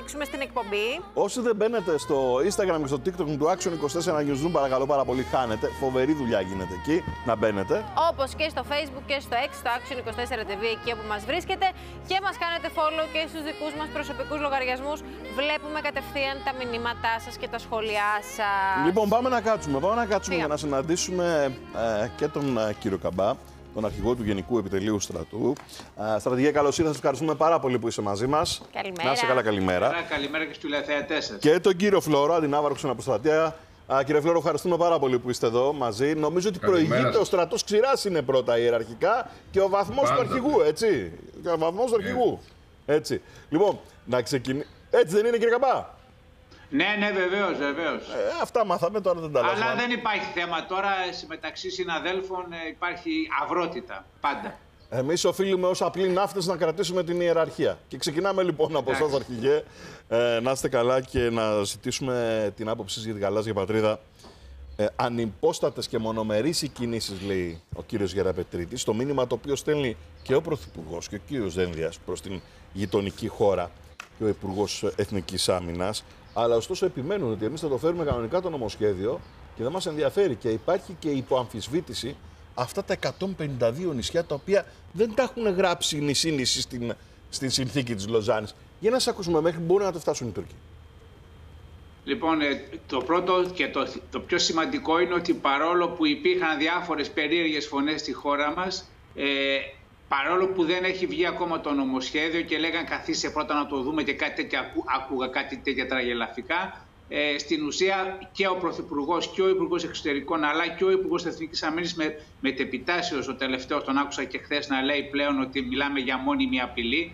ανοίξουμε στην εκπομπή. Όσοι δεν μπαίνετε στο Instagram και στο TikTok του Action24 Newsroom, παρακαλώ πάρα πολύ, χάνετε. Φοβερή δουλειά γίνεται εκεί. Να μπαίνετε. Όπως και στο Facebook και στο X, στο Action24 TV, εκεί όπου μας βρίσκετε. Και μας κάνετε follow και στους δικούς μας προσωπικούς λογαριασμούς. Βλέπουμε κατευθείαν τα μηνύματά σας και τα σχόλιά σας. Λοιπόν, πάμε να κάτσουμε. Για να συναντήσουμε και τον κύριο Καμπά, τον αρχηγό του Γενικού Επιτελείου Στρατού. Στρατηγέ, καλώς ήρθατε. Ευχαριστούμε πάρα πολύ που είσαι μαζί μας. Καλημέρα. Να είσαι καλά, καλημέρα. Καλημέρα και στους τηλεθεατές σας. Και τον κύριο Φλόρο, αντινάβαρχο ξεναποστρατεία. Κύριε Φλόρο, ευχαριστούμε πάρα πολύ που είστε εδώ μαζί. Νομίζω ότι προηγείται ο στρατός ξηράς είναι πρώτα ιεραρχικά και ο βαθμός του αρχηγού, έτσι. Και ο βαθμός του αρχηγού. Έτσι. Λοιπόν, να ξεκινήσουμε. Έτσι δεν είναι, κύριε Καμπά? Ναι, βεβαίως. Αυτά μάθαμε, τώρα δεν τα λέμε. Αλλά δεν υπάρχει θέμα τώρα, μεταξύ συναδέλφων υπάρχει αυρότητα, πάντα. Εμείς οφείλουμε ως απλοί ναύτες να κρατήσουμε την ιεραρχία. Και ξεκινάμε λοιπόν από εσάς, αρχηγέ, να είστε καλά και να ζητήσουμε την άποψη για την γαλάζια πατρίδα. Ανυπόστατες και μονομερείς οι κινήσεις, λέει ο κύριος Γεραπετρίτης, το μήνυμα το οποίο στέλνει και ο Πρωθυπουργός και ο κύριος Δένδιας προς την γειτονική χώρα και ο Υπουργός Εθνικής Άμυνας. Αλλά ωστόσο επιμένουν ότι εμείς θα το φέρουμε κανονικά το νομοσχέδιο και δεν μας ενδιαφέρει. Και υπάρχει και υποαμφισβήτηση αυτά τα 152 νησιά τα οποία δεν τα έχουν γράψει νησί-νησί στην συνθήκη της Λοζάνης. Για να σας ακούσουμε μέχρι μπορεί να το φτάσουν οι Τούρκοι. Λοιπόν, το πρώτο και το πιο σημαντικό είναι ότι παρόλο που υπήρχαν διάφορες περίεργες φωνές στη χώρα μας, παρόλο που δεν έχει βγει ακόμα το νομοσχέδιο και λέγαν καθίστε πρώτα να το δούμε και κάτι τέτοια, άκουγα κάτι τέτοια τραγελαφικά, στην ουσία και ο Πρωθυπουργός και ο Υπουργός Εξωτερικών αλλά και ο Υπουργός Εθνικής Αμήνης μετεπιτάσεως, ο τελευταίος τον άκουσα και χθες να λέει πλέον ότι μιλάμε για μόνιμη απειλή,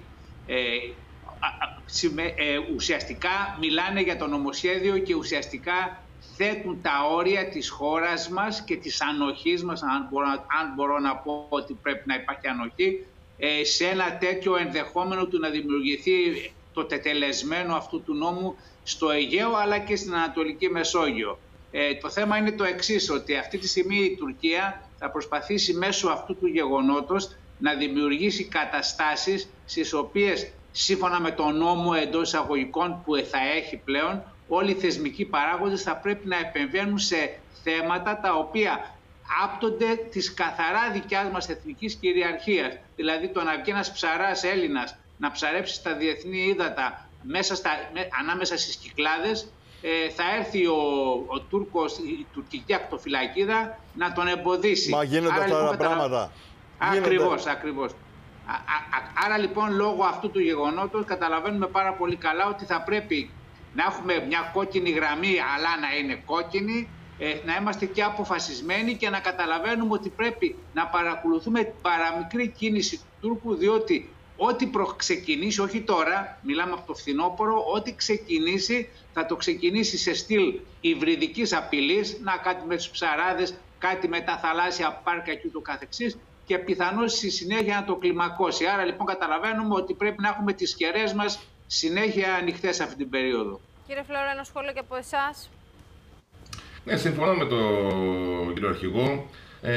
ουσιαστικά μιλάνε για το νομοσχέδιο και ουσιαστικά θέτουν τα όρια της χώρας μας και της ανοχής μας, αν μπορώ να πω ότι πρέπει να υπάρχει ανοχή, σε ένα τέτοιο ενδεχόμενο του να δημιουργηθεί το τετελεσμένο αυτού του νόμου στο Αιγαίο αλλά και στην Ανατολική Μεσόγειο. Το θέμα είναι το εξής, ότι αυτή τη στιγμή η Τουρκία θα προσπαθήσει μέσω αυτού του γεγονότος να δημιουργήσει καταστάσεις στις οποίες σύμφωνα με τον νόμο εντός εισαγωγικών που θα έχει πλέον, όλοι οι θεσμικοί παράγοντες θα πρέπει να επεμβαίνουν σε θέματα τα οποία άπτονται της καθαρά δικιάς μας εθνικής κυριαρχίας. Δηλαδή το να βγει ένας ψαράς Έλληνας να ψαρέψει στα διεθνή ύδατα ανάμεσα στις Κυκλάδες, θα έρθει ο Τούρκος, η τουρκική ακτοφυλακίδα να τον εμποδίσει. Μα γίνονται αυτά τα πράγματα. Ακριβώς. Άρα λοιπόν λόγω αυτού του γεγονότος καταλαβαίνουμε πάρα πολύ καλά ότι θα πρέπει να έχουμε μια κόκκινη γραμμή αλλά να είναι κόκκινη, να είμαστε και αποφασισμένοι και να καταλαβαίνουμε ότι πρέπει να παρακολουθούμε παραμικρή κίνηση του Τούρκου, διότι ό,τι ξεκινήσει, όχι τώρα, μιλάμε από το φθινόπωρο, ό,τι ξεκινήσει θα το ξεκινήσει σε στυλ υβριδικής απειλής, να κάτι με τους ψαράδες, κάτι με τα θαλάσσια πάρκα και ούτω καθεξής, και πιθανώς στη συνέχεια να το κλιμακώσει. Άρα λοιπόν καταλαβαίνουμε ότι πρέπει να έχουμε τις χερές μας συνέχεια ανοιχτές αυτή την περίοδο. Κύριε Φλόρο, ένα σχόλιο και από εσάς. Ναι, συμφωνώ με τον κύριο Αρχηγό.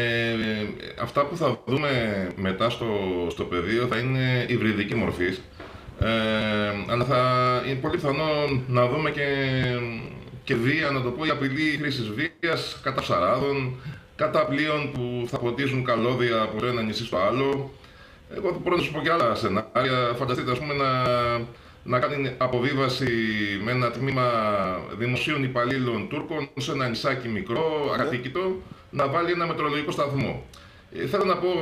Αυτά που θα δούμε μετά στο πεδίο θα είναι υβριδική μορφής. Αλλά είναι πολύ πιθανό να δούμε και βία, να το πω, η απειλή χρήσης βίας κατά ψαράδων, κατά πλοίων που θα ποτίζουν καλώδια από το ένα νησί στο άλλο. Εγώ μπορώ να σου πω και άλλα σενάρια. Φανταστείτε, ας πούμε, να κάνει αποβίβαση με ένα τμήμα δημοσίων υπαλλήλων Τούρκων σε ένα νησάκι μικρό, ακατοίκητο, να βάλει ένα μετεωρολογικό σταθμό. Θέλω να πω,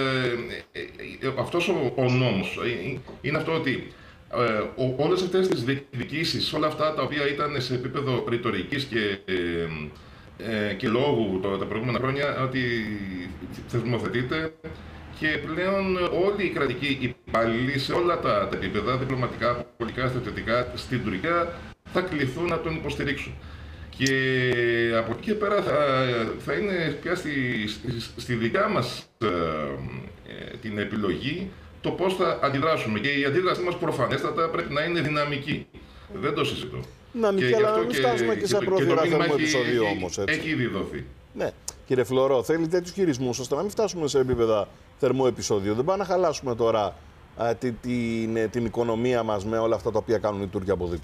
αυτός ο νόμος είναι αυτό ότι όλες αυτές τις διεκδικήσεις, όλα αυτά τα οποία ήταν σε επίπεδο ρητορικής και λόγου τα προηγούμενα χρόνια, ότι θεσμοθετείται και πλέον όλοι οι κρατικοί υπάλληλοι σε όλα τα επίπεδα, διπλωματικά, πολιτικά, στρατιωτικά, στην Τουρκία, θα κληθούν να τον υποστηρίξουν. Και από εκεί και πέρα θα είναι πια στη δικιά μας την επιλογή το πώς θα αντιδράσουμε. Και η αντίδρασή μας προφανέστατα πρέπει να είναι δυναμική. Δεν το συζητώ. Δυναμική, αλλά να μην φτάσουμε και σε πρόθυρα θερμού επεισοδίου όμως. Έχει ήδη δοθεί. Ναι. Κύριε Φλωρό, θέλει τέτοιους χειρισμούς ώστε να μην φτάσουμε σε επίπεδα θερμού επεισοδίου. Δεν πάμε να χαλάσουμε τώρα την οικονομία μας με όλα αυτά τα οποία κάνουν οι Τούρκοι από δίπλα.